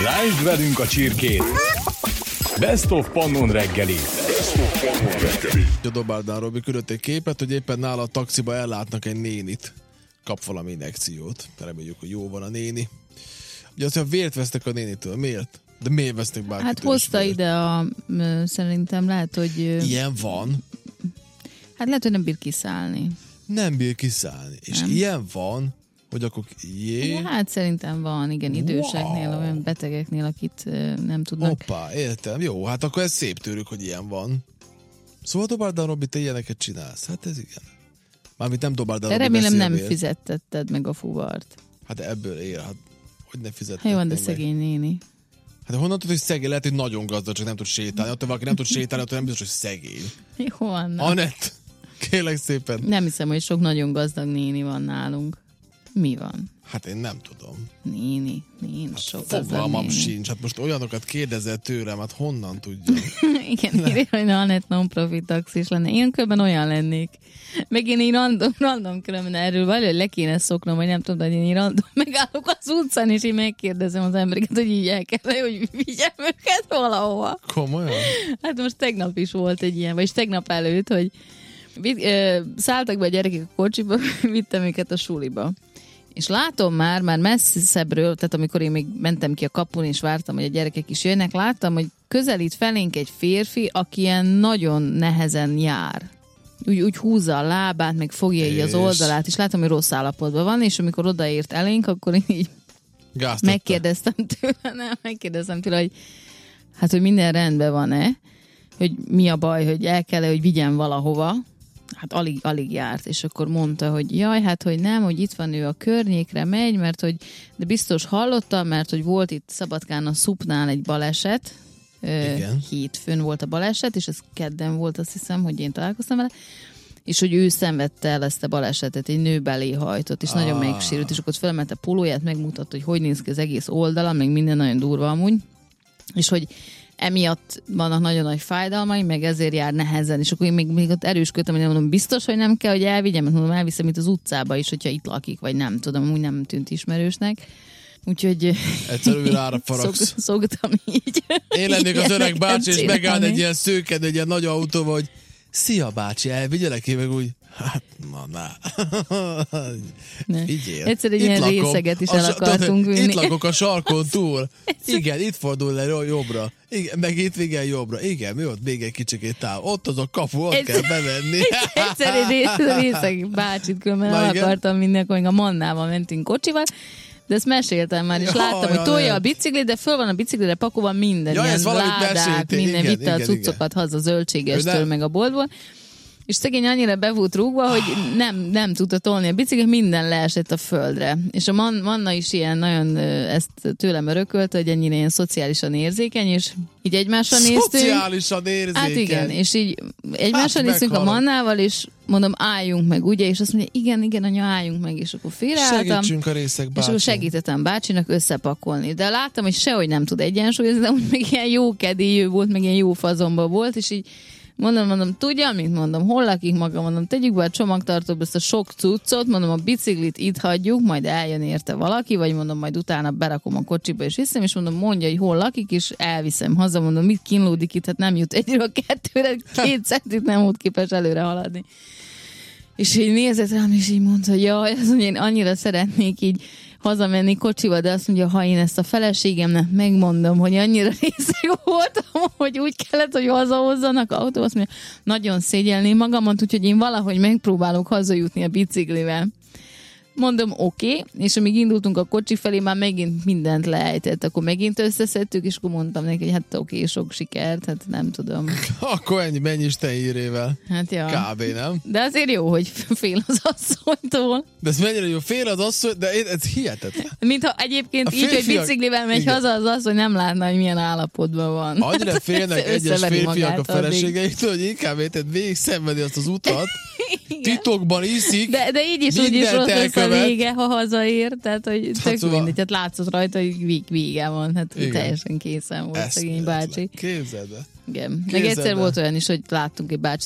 Lásd velünk a csirkét! Best of Pannon reggeli. A Dobárdán Robi küldött egy képet, hogy éppen nála a taxiba ellátnak egy nénit. Kap valami injekciót. Reméljük, hogy jó van a néni. Ugye azt, hogy vért vesztek a nénitől. Miért? De miért vesztek bárkitől? Hát hozta ide szerintem lehet, hogy... Ilyen van? Hát lehet, hogy nem bír kiszállni. Nem bír kiszállni. És nem. Ilyen van, hogy akkor Hát szerintem van, igen, időseknél, olyan betegeknél, akit nem tudnak. Hoppá, értem. Jó, hát akkor ez szép tőlük, hogy ilyen van. Szóval Dobárdán Robi, te ilyeneket csinálsz. Hát ez igen. Mármint nem Dobárdán Robi remélem nem beszélvér. fizettetted meg a fuvart. Hát ebből él, hát hogy ne fizettettem Hát jó, de meg. szegény néni. Hát honnan tudod, hogy szegény? Lehet, hogy nagyon gazdag, csak nem tud sétálni. Ott valaki nem tud sétálni, ott nem biztos, hogy szegény. Jó, Anna. Anett, kérlek szépen. Nem hiszem, hogy sok nagyon gazdag néni van nálunk. Mi van? Hát én nem tudom. Néni, sok gazdag Fogalmam néni. sincs. Hát most olyanokat kérdezel tőlem, hát honnan tudja? Igen, írja, hogy Anett non-profit taxis lenne. Én különben olyan lennék. Meg én így random különben erről valahogy le kéne szoknom, vagy nem tudom, hogy én így random megállok az utcán, és így megkérdezem az embereket, hogy így el kell, hogy vigyem őket valahova. Komolyan? Hát most tegnap is volt egy ilyen, vagyis tegnap előtt, hogy szálltak be a gyerekek a kocsiba, vittem őket a suliba. És látom már messzebbről, tehát amikor én még mentem ki a kapun, és vártam, hogy a gyerekek is jönnek, láttam, hogy közelít felénk egy férfi, aki ilyen nagyon nehezen jár. Úgy húzza a lábát, meg fogja így az oldalát, és látom, hogy rossz állapotban van, és amikor odaért elénk, akkor én így megkérdeztem tőle, hogy hát, hogy minden rendben van-e, hogy mi a baj, hogy el kell-e, hogy vigyen valahova. Hát alig járt, és akkor mondta, hogy jaj, hát hogy nem, hogy itt van ő a környékre megy, mert hogy, de biztos hallottam, mert hogy volt itt Szabadkán a Szupnál egy baleset, hétfőn volt a baleset, és ez kedden volt, azt hiszem, hogy én találkoztam vele, és hogy ő szenvedte el ezt a balesetet, egy nő belé hajtott, és nagyon megsérült, és akkor felemelte pólóját, megmutatta, hogy néz ki az egész oldala, meg minden nagyon durva amúgy, és hogy emiatt vannak nagyon nagy fájdalmai, meg ezért jár nehezen, és akkor én még ott erősködtem, hogy mondom, biztos, hogy nem kell, hogy elvigyem, mert mondom, elviszem itt az utcába is, hogyha itt lakik, vagy nem tudom, úgy nem tűnt ismerősnek. Úgyhogy egyszerűen rára faragsz. Szoktam így. Én lennék az öreg bácsi, és megáll egy ilyen szőken, egy ilyen nagy autóval, hogy szia bácsi, elvigyelek én, meg úgy, hát na. Figyelj. Egyszer egy ilyen részeget is el akartunk vinni. Itt lakok a sarkon túl. Igen, itt fordul le jobbra. Igen, meg itt igen jobbra. Igen, mi ott még egy kicsikét táv. Ott az a kapu, ott kell bevenni. Egyszer egy részeg bácsit különben el akartam vinni, akkor még a Mannával mentünk kocsival. De ezt meséltem már, és láttam, hogy tolja a biciklit, de föl van a biciklire pakolva minden, ilyen ládák, minden, vitte a cuccokat haza zöldségestől, meg a boltból. És szegény annyira be volt rúgva, hogy nem tudta tolni a biciklit, minden leesett a földre. És a Manna is ilyen nagyon ezt tőlem örökölt, hogy ennyire ilyen szociálisan érzékeny, és így egymásra néztünk. Szociálisan érzékeny. Hát igen, és így egymásra néztünk a Mannával, és mondom, álljunk meg, ugye? És azt mondja, igen, anya, álljunk meg, és akkor félreálltam. Segítsünk a részek, bácsi. És akkor segítettem bácsinak összepakolni. De láttam, hogy sehogy nem tud egyensúlyozni, de úgy meg ilyen jó kedélyű volt, meg ilyen jó fazonba volt, és így mondom, tudja, mint mondom, hol lakik maga, mondom, tegyük be a csomagtartóba ezt a sok cuccot, mondom, a biciklit itt hagyjuk, majd eljön érte valaki, vagy mondom, majd utána berakom a kocsiba és viszem, és mondom, mondja, hogy hol lakik, és elviszem haza, mondom, mit kínlódik itt, hát nem jut egyről kettőre, 2 centit nem volt képes előre haladni. És így nézett rám, és így mondta, hogy jaj, azt mondja, én annyira szeretnék így hazamenni kocsival, de azt mondja, ha én ezt a feleségemnek megmondom, hogy annyira részeg voltam, hogy úgy kellett, hogy hazahozzanak autó, azt mondja, nagyon szégyelném magamat, úgyhogy én valahogy megpróbálok hazajutni a biciklivel. Mondom, oké, és amíg indultunk a kocsi felé, már megint mindent leejtett, akkor megint összeszedtük, és akkor mondtam neki, hogy hát oké, sok sikert, hát nem tudom. Akkor ennyi, menj Isten hírével. Hát ja. Kb. Nem? De azért jó, hogy fél az asszonytól. De ez mennyire jó, fél az asszony, de ez hihetetlen. Mintha egyébként így, hogy biciklivel megy haza, az asszony nem látná, hogy milyen állapotban van. Annyira félnek egyes férfiak a feleségeiktől, hogy inkább érted végig szenvedi azt az utat, titokban iszik, de így is úgy is rossz lesz a vége, ha hazaér, tehát hogy tök szóval mindegy, hát látszott rajta, hogy vége van, hát teljesen készen volt szegény bácsi. Képzeld el. Igen. Meg egyszer volt olyan is, hogy láttunk egy bácsit